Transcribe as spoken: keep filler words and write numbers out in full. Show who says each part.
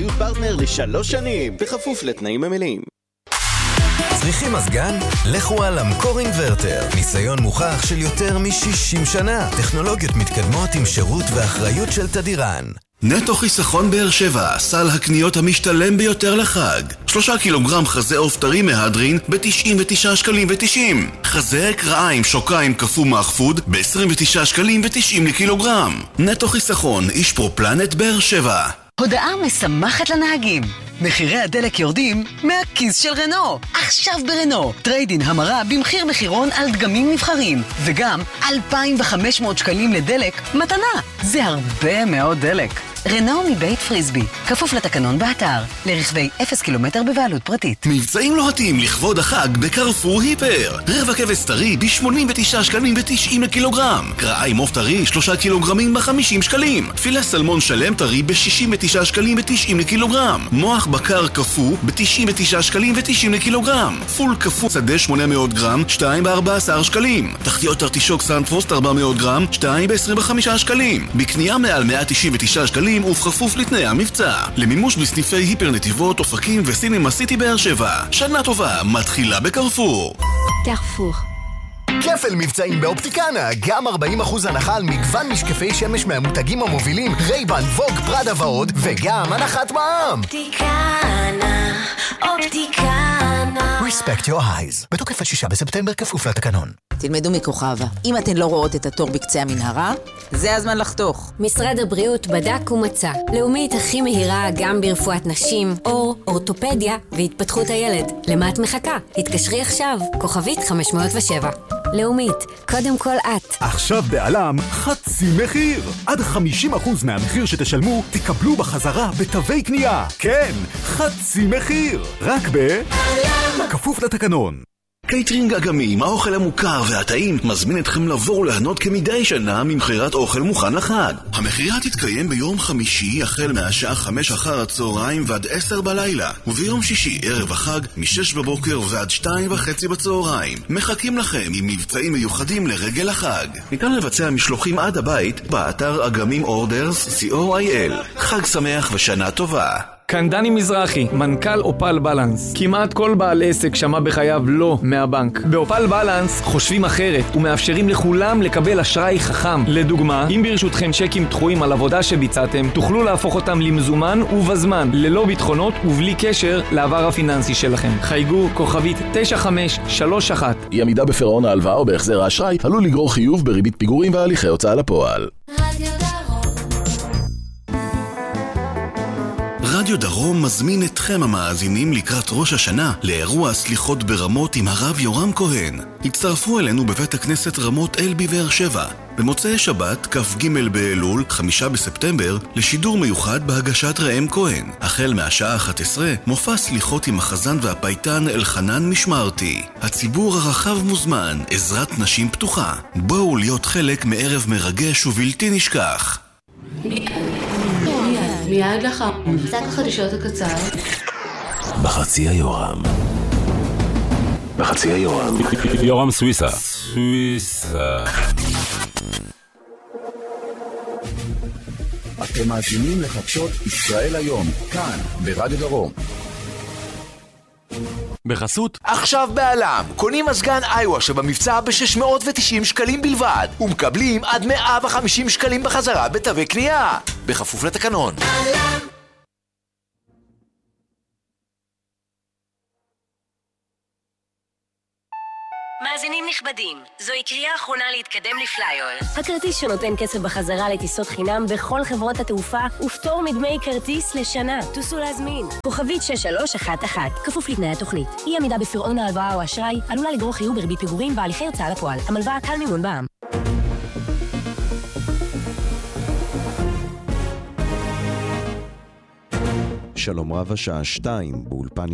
Speaker 1: פרטנר לשלוש שנים, בכפוף לתנאים המלאים.
Speaker 2: צריכים מזגן? לכו על אמקור אינברטר. ניסיון מוכח של יותר מ-שישים שנה. טכנולוגיות מתקדמות עם שירות ואחריות של תדירן.
Speaker 3: נטו חיסכון באר שבע, סל הקניות המשתלם ביותר לחג. שלושה קילוגרם חזה עוף טרי מהדרין ב-תשעים ותשעה שקלים ותשעים. חזה קרעיים שוקיים קפוא מאחפוד ב-עשרים ותשעה שקלים ותשעים לקילוגרם. נטו חיסכון, איש פרופלנט באר שבע.
Speaker 4: הודעה משמחת לנהגים. מחירי הדלק יורדים מהכיס של רנו. עכשיו ברנו. טריידין המרה במחיר מחירון על דגמים נבחרים. וגם אלפיים וחמש מאות שקלים לדלק מתנה. זה הרבה מאוד דלק. רנו מבית פריסבי. כפוף לתקנון באתר. לרכבי אפס קילומטר בבעלות פרטית.
Speaker 3: מבצעים לוהטים לכבוד החג בקרפור היפר. רבע כבש טרי ב-שמונים ותשעה שקלים ותשעים לקילוגרם. קרעיים עוף טרי שלושה קילוגרמים ב-חמישים שקלים. פילה סלמון שלם טרי ב-שישים ותשעה שקלים ותשעים לקילוגרם. מוח בקר קפוא ב-תשעים ותשעה שקלים ותשעים לקילוגרם. פול קפוא שדה שמונה מאות גרם, שתיים ב-ארבעה עשר שקלים. תחתיות ארטישוק סנפרוסט ארבע מאות גרם, שתיים ב-עשרים וחמישה שקלים. בקנייה מעל מאה תשעים ותשעה שקלים ובכפוף לתנאי המבצע. למימוש בסניפי היפר נתיבות, אופקים וסינמה סיטי באר שבע. שנה טובה מתחילה בקרפור.
Speaker 5: קרפור.
Speaker 6: כפל מבצעים באופטיקנה, גם ארבעים אחוז הנחה על מגוון משקפי שמש מהמותגים המובילים רייבן, ווג, פרדה ועוד, וגם הנחת מע"מ.
Speaker 5: אופטיקנה, אופטיקנה.
Speaker 6: Respect your eyes. בתוקף עד שישה בספטמבר כפוף לתקנון.
Speaker 7: תלמדו מכוכבה. אם אתן לא רואות את התור בקצה המנהרה, זה הזמן לחתוך.
Speaker 8: משרד הבריאות בדק ומצא. לאומית הכי מהירה גם ברפואת נשים, אור, אורתופדיה והתפתחות הילד. למה את מחכה? התקשרי עכשיו. כוכבית חמש מאות ושבע. לאומית, קודם כל את.
Speaker 9: עכשיו בעלם חצי מחיר. עד חמישים אחוז מהמחיר שתשלמו תקבלו בחזרה בתווי קנייה. כן, חצי מחיר. רק ב... כפוף לתקנון.
Speaker 3: קייטרינג אגמים, האוכל המוכר והטעים, מזמין אתכם לבוא ולהנות כמדי שנה ממחירת אוכל מוכן לחג. המחירה תתקיים ביום חמישי החל מהשעה חמש אחר הצהריים ועד עשר בלילה, וביום שישי ערב החג משש בבוקר ועד שתיים וחצי בצהריים. מחכים לכם עם מבצעים מיוחדים לרגל החג. ניתן לבצע משלוחים עד הבית באתר אגמים אורדרס סי או איי אל. חג שמח ושנה טובה.
Speaker 10: כאן דני מזרחי, מנכ"ל אופל בלנס. כמעט כל בעל עסק שמע בחייו לא מהבנק. באופל בלנס חושבים אחרת ומאפשרים לכולם לקבל אשראי חכם. לדוגמה, אם ברשותכם צ'קים דחויים על עבודה שביצעתם, תוכלו להפוך אותם למזומן ובזמן, ללא ביטחונות ובלי קשר לעבר הפיננסי שלכם. חייגו כוכבית תשע חמש שלוש אחת.
Speaker 11: אי עמידה בפירעון ההלוואה או בהחזר האשראי עלול לגרור חיוב בריבית פיגורים והליכי הוצאה לפועל.
Speaker 3: רדיו דרום מזמין אתכם המאזינים לקראת ראש השנה לאירוע סליחות ברמות עם הרב יורם כהן. הצטרפו אלינו בבית הכנסת רמות אל בבאר שבע במוצאי שבת כ"ג באלול חמישה בספטמבר לשידור מיוחד בהגשת ראם כהן. החל מהשעה אחת עשרה מופע סליחות עם החזן והפייטן אלחנן משמרתי. הציבור הרחב מוזמן, עזרת נשים פתוחה. בואו להיות חלק מערב מרגש ובלתי נשכח.
Speaker 12: מיד לאחר מבצע החדשות הקצר
Speaker 11: בחצי היורם בחצי היורם יורם סוויסה סוויסה
Speaker 13: אתם מאזינים לחדשות ישראל היום כאן ברדיו דרום.
Speaker 14: בחסות
Speaker 15: עכשיו בעלם קונים מזגן איווה שבמבצע ב-שש מאות ותשעים שקלים בלבד ומקבלים עד מאה וחמישים שקלים בחזרה בתווי קנייה בכפוף לתקנון.
Speaker 16: מאזינים נכבדים, זוהי קריאה אחרונה להתקדם לפלייאול.
Speaker 8: הכרטיס שנותן כסף בחזרה לטיסות חינם בכל חברות התעופה ופטור מדמי כרטיס לשנה. תוסו להזמין. כוכבית שש שלוש אחת אחת. כפוף לתנאי התוכנית. אי עמידה בפירעון ההלוואה או אשראי עלולה לגרור חיוב בריבית פיגורים והליכי הוצאה לפועל. המלווה קל מימון בע"מ.
Speaker 17: שלום רב, השעה שתיים באולפן